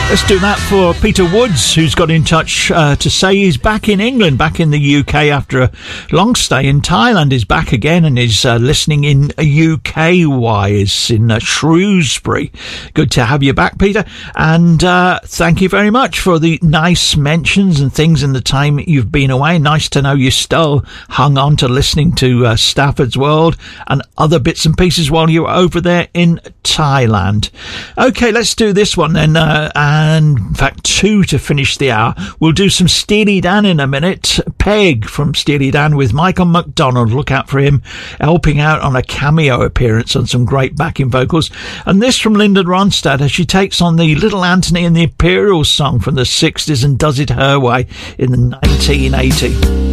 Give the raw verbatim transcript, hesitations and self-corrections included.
Let's do that for Peter Woods, who's got in touch uh, to say he's back in England, back in the U K after a long stay in Thailand. He's back again and is uh, listening in U K-wise in uh, Shrewsbury. Good to have you back, Peter. And uh, thank you very much for the nice mentions and things in the time you've been away. Nice to know you still hung on to listening to uh, Stafford's World and other bits and pieces while you were over there in Thailand. Okay, let's do this one then. Uh, and in fact, two to finish the hour. We'll do some Steely Dan in a minute. Peg from Steely Dan with Michael McDonald. Look out for him helping out on a cameo appearance on some great backing vocals. And this from Linda Ronstadt as she takes on the Little Anthony and the Imperials song from the sixties and does it her way in the nineteen eighty.